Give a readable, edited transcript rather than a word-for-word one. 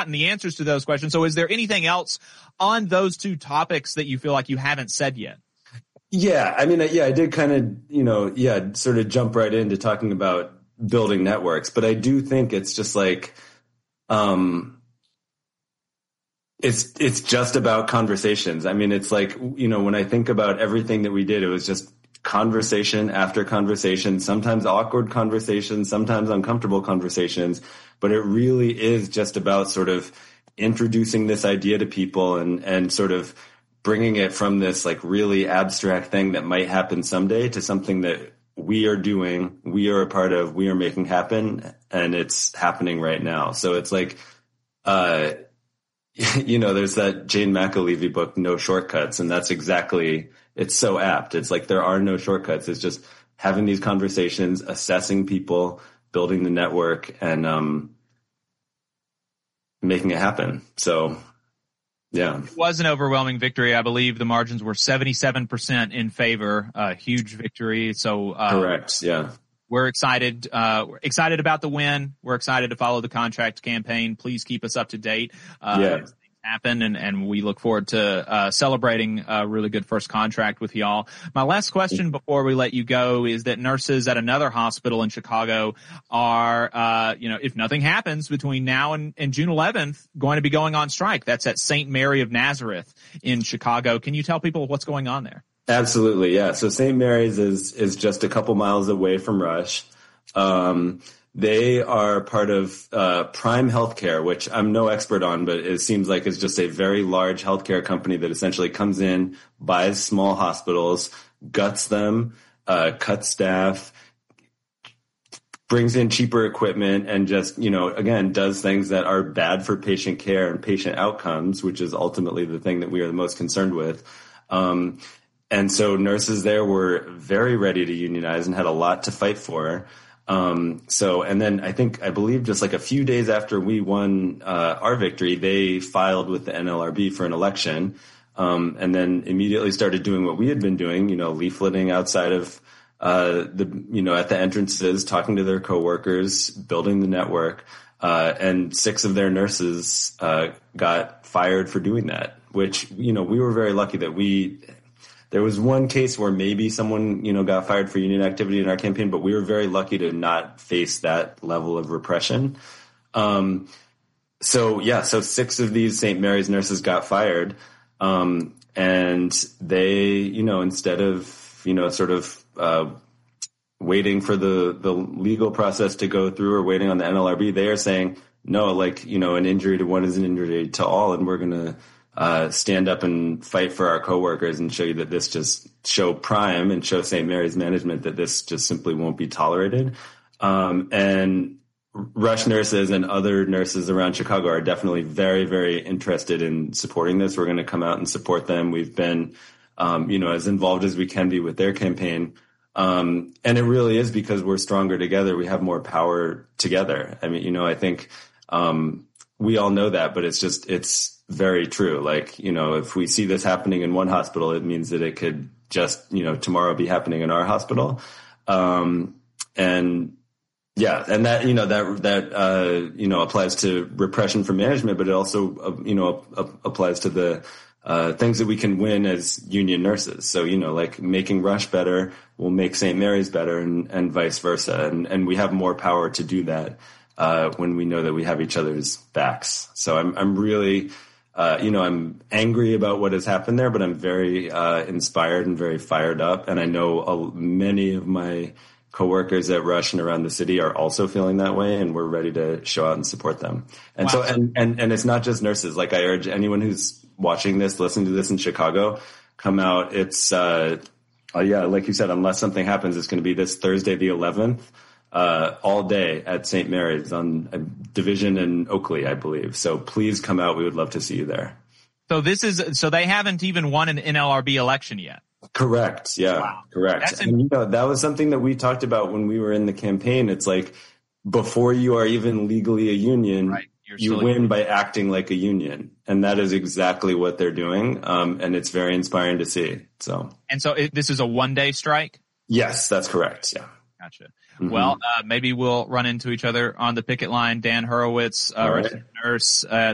gotten the answers to those questions. So is there anything else on those two topics that you feel like you haven't said yet? Yeah, I mean, I did kind of, sort of jump right into talking about building networks, but I do think it's just like, it's just about conversations. I mean, it's like, when I think about everything that we did, it was just conversation after conversation, sometimes awkward conversations, sometimes uncomfortable conversations, but it really is just about sort of introducing this idea to people and sort of bringing it from this like really abstract thing that might happen someday to something that we are doing, we are a part of, we are making happen, and it's happening right now. So it's like, there's that Jane McAlevey book, No Shortcuts, and that's exactly, it's so apt. It's like there are no shortcuts. It's just having these conversations, assessing people, building the network, and making it happen. So, yeah. It was an overwhelming victory. I believe the margins were 77% in favor. Huge victory. So, correct. Yeah. We're excited. We're excited about the win. We're excited to follow the contract campaign. Please keep us up to date. As things happen, and we look forward to celebrating a really good first contract with y'all. My last question before we let you go is that nurses at another hospital in Chicago are, if nothing happens between now and June 11th, going to be going on strike. That's at St. Mary of Nazareth in Chicago. Can you tell people what's going on there? Absolutely, yeah. So St. Mary's is just a couple miles away from Rush. They are part of Prime Healthcare, which I'm no expert on, but it seems like it's just a very large healthcare company that essentially comes in, buys small hospitals, guts them, cuts staff, brings in cheaper equipment, and just, again, does things that are bad for patient care and patient outcomes, which is ultimately the thing that we are the most concerned with. And so nurses there were very ready to unionize and had a lot to fight for. And then I believe just like a few days after we won, our victory, they filed with the NLRB for an election, and then immediately started doing what we had been doing, leafleting outside of, at the entrances, talking to their coworkers, building the network, and 6 of their nurses, got fired for doing that, which, we were very lucky that there was one case where maybe someone, got fired for union activity in our campaign, but we were very lucky to not face that level of repression. So 6 of these St. Mary's nurses got fired. And they, instead of, waiting for the legal process to go through or waiting on the NLRB, they are saying, no, an injury to one is an injury to all. And we're going to, stand up and fight for our coworkers and show you that show Prime and show St. Mary's management that this just simply won't be tolerated. And Rush nurses and other nurses around Chicago are definitely very, very interested in supporting this. We're going to come out and support them. We've been, as involved as we can be with their campaign. And it really is because we're stronger together. We have more power together. I mean, I think, we all know that, but it's very true. If we see this happening in one hospital, it means that it could just, tomorrow be happening in our hospital. And that applies to repression for management, but it also, applies to the, things that we can win as union nurses. So, making Rush better will make St. Mary's better and vice versa. And we have more power to do that, when we know that we have each other's backs. So I'm really, I'm angry about what has happened there, but I'm very inspired and very fired up. And I know many of my coworkers at Rush and around the city are also feeling that way, and we're ready to show out and support them. And wow. So, and it's not just nurses. I urge anyone who's watching this, listening to this in Chicago, come out. It's, like you said, unless something happens, it's going to be this Thursday, the 11th. All day at St. Mary's on Division and Oakley, I believe. So please come out. We would love to see you there. So they haven't even won an NLRB election yet. Correct. Yeah. Wow. Correct. And that was something that we talked about when we were in the campaign. It's like before you are even legally a union, right, you win by acting like a union. And that is exactly what they're doing. And it's very inspiring to see. So this is a 1-day strike? Yes, that's correct. Yeah. Gotcha. Mm-hmm. Well, maybe we'll run into each other on the picket line. Dan Hurwitz, right. nurse